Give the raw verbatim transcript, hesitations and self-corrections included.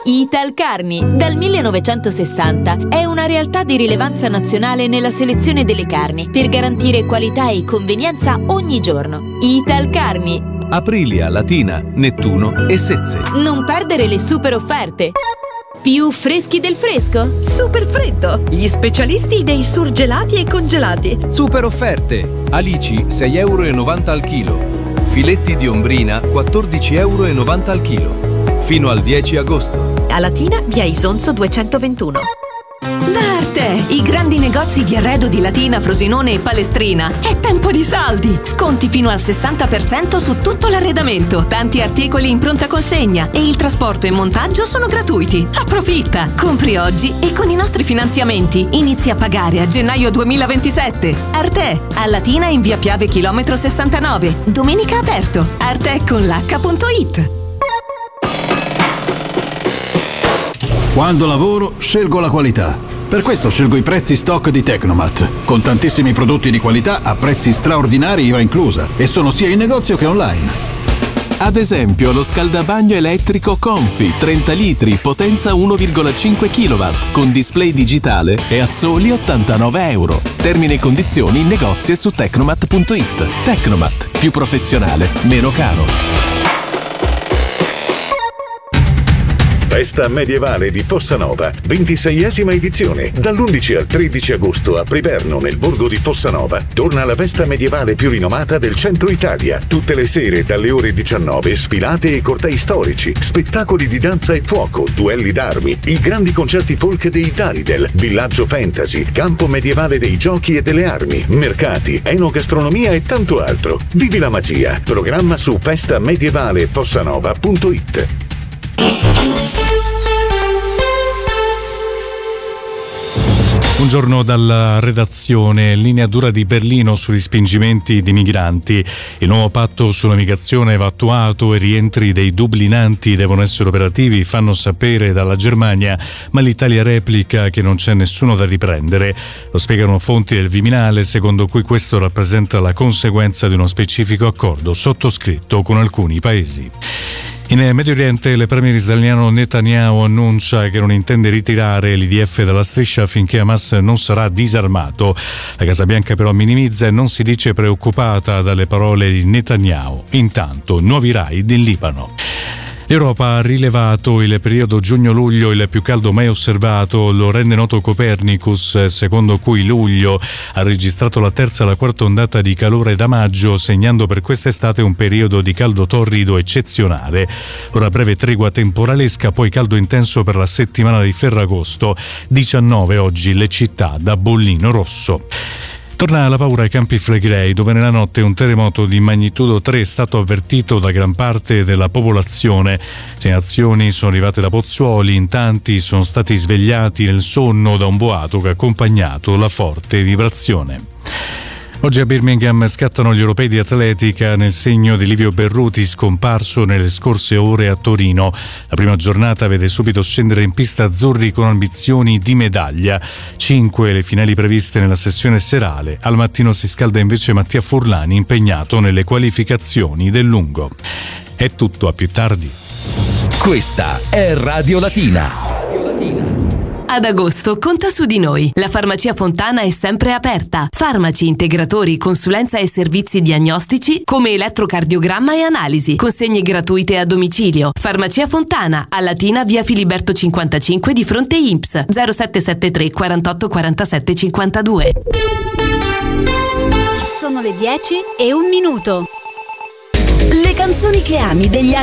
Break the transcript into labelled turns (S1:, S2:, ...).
S1: Italcarni, dal millenovecentosessanta, è una realtà di rilevanza nazionale nella selezione delle carni per garantire qualità e convenienza ogni giorno. Italcarni.
S2: Aprilia, Latina, Nettuno e Sezze.
S1: Non perdere le super offerte. Più freschi del fresco?
S3: Super freddo! Gli specialisti dei surgelati e congelati.
S2: Super offerte. Alici sei e novanta euro al chilo. Filetti di ombrina quattordici e novanta euro al chilo. Fino al dieci agosto.
S3: A Latina, via Isonzo duecentoventuno.
S4: Da Arte, i grandi negozi di arredo di Latina, Frosinone e Palestrina. È tempo di saldi! Sconti fino al sessanta per cento su tutto l'arredamento, tanti articoli in pronta consegna e il trasporto e montaggio sono gratuiti. Approfitta! Compri oggi e con i nostri finanziamenti inizi a pagare a gennaio duemilaventisette. Arte, a Latina in via Piave chilometro sessantanove. Domenica aperto. arte con l'H punto it.
S5: Quando lavoro, scelgo la qualità. Per questo scelgo i prezzi stock di Tecnomat, con tantissimi prodotti di qualità a prezzi straordinari I V A inclusa, e sono sia in negozio che online.
S6: Ad esempio lo scaldabagno elettrico Confi trenta litri, potenza uno virgola cinque chilowatt, con display digitale e a soli ottantanove euro. Termini e condizioni in negozio e su tecnomat punto it. Tecnomat, più professionale, meno caro.
S7: Festa medievale di Fossanova, ventiseiesima edizione. Dall'undici al tredici agosto a Priverno, nel borgo di Fossanova, torna la festa medievale più rinomata del centro Italia. Tutte le sere dalle ore diciannove, sfilate e cortei storici, spettacoli di danza e fuoco, duelli d'armi, i grandi concerti folk dei Daridel, villaggio fantasy, campo medievale dei giochi e delle armi, mercati, enogastronomia e tanto altro. Vivi la magia. Programma su festa medievale fossanova punto it.
S8: Buongiorno dalla redazione. Linea dura di Berlino sui respingimenti di migranti. Il nuovo patto sulla migrazione va attuato e rientri dei dublinanti devono essere operativi, fanno sapere dalla Germania, ma l'Italia replica che non c'è nessuno da riprendere. Lo spiegano fonti del Viminale, secondo cui questo rappresenta la conseguenza di uno specifico accordo sottoscritto con alcuni paesi. In Medio Oriente il premier israeliano Netanyahu annuncia che non intende ritirare l'I D F dalla striscia finché Hamas non sarà disarmato. La Casa Bianca però minimizza e non si dice preoccupata dalle parole di Netanyahu. Intanto, nuovi raid in Libano. L'Europa ha rilevato il periodo giugno-luglio il più caldo mai osservato, lo rende noto Copernicus, secondo cui luglio ha registrato la terza e la quarta ondata di calore da maggio, segnando per quest'estate un periodo di caldo torrido eccezionale. Ora breve tregua temporalesca, poi caldo intenso per la settimana di Ferragosto. diciannove oggi le città da bollino rosso. Torna la paura ai Campi Flegrei, dove nella notte un terremoto di magnitudo tre è stato avvertito da gran parte della popolazione. Segnalazioni sono arrivate da Pozzuoli, in tanti sono stati svegliati nel sonno da un boato che ha accompagnato la forte vibrazione. Oggi a Birmingham scattano gli europei di atletica nel segno di Livio Berruti, scomparso nelle scorse ore a Torino. La prima giornata vede subito scendere in pista azzurri con ambizioni di medaglia. Cinque le finali previste nella sessione serale. Al mattino si scalda invece Mattia Furlani, impegnato nelle qualificazioni del lungo. È tutto, a più tardi.
S2: Questa è Radio Latina.
S4: Ad agosto conta su di noi. La Farmacia Fontana è sempre aperta. Farmaci, integratori, consulenza e servizi diagnostici come elettrocardiogramma e analisi. Consegne gratuite a domicilio. Farmacia Fontana, a Latina, via Filiberto cinquantacinque di fronte I N P S. zero sette sette tre quarantotto quarantasette cinquantadue.
S9: Sono le dieci e un minuto.
S4: Le canzoni che ami degli anni